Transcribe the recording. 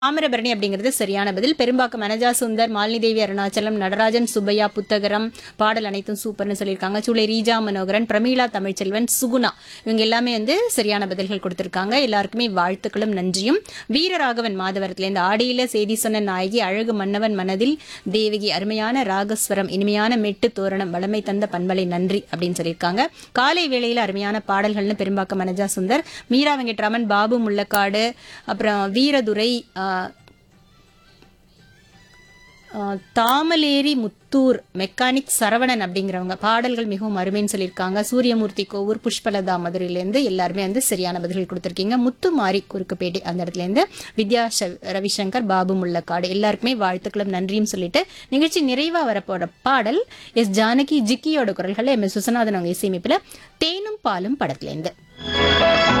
தாமிரபரணி அப்படிங்கிறது சரியான பதில். பெரும்பாக்கம் அனஜா சுந்தர், மாலினி தேவி அருணாச்சலம், நடராஜன் சுப்பையா புத்தகரம், பாடல் அனைத்தும் சூப்பர்னு சொல்லியிருக்காங்க. சூளை ரீஜா மனோகரன், பிரமீளா தமிழ்ச்செல்வன், சுகுணா இவங்க எல்லாமே சரியான பதில்கள் கொடுத்திருக்காங்க. எல்லாருக்குமே வாழ்த்துக்களும் நன்றியும். வீரராகவன் மாதவரத்திலேருந்து ஆடியில செய்தி சொன்ன நாயகி, அழகு மன்னவன் மனதில் தேவகி, அருமையான ராகஸ்வரம், இனிமையான மெட்டு தோரணம், வளமை தந்த பண்பலை நன்றி அப்படின்னு சொல்லியிருக்காங்க. காலை வேளையில அருமையான பாடல்கள்னு பெரும்பாக்கம் அனஜா சுந்தர், மீரா வெங்கட்ராமன், பாபு முள்ளக்காடு, அப்புறம் வீரதுரை, தாமலேரி முத்தூர் மெக்கானிக் சரவணன் அப்படிங்கிறவங்க பாடல்கள் மிகவும் அருமைன்னு சொல்லியிருக்காங்க. சூரியமூர்த்தி கோவூர், புஷ்பலதா மதுரையிலேருந்து எல்லாருமே சரியான பதில்கள் கொடுத்திருக்கீங்க. முத்துமாரி குறுக்குப்பேட்டை அந்த இடத்துல இருந்து வித்யா ரவிசங்கர், பாபு முள்ளக்காடு எல்லாருக்குமே வாழ்த்துக்களும் நன்றியும் சொல்லிட்டு நிகழ்ச்சி நிறைவா வரப்போற பாடல் எஸ் ஜானகி ஜிக்கியோட குரல்கள் எம் எஸ் விஸ்வநாதன் அவங்க இசையமைப்புல தேனும் பாலும் படத்துல இருந்து.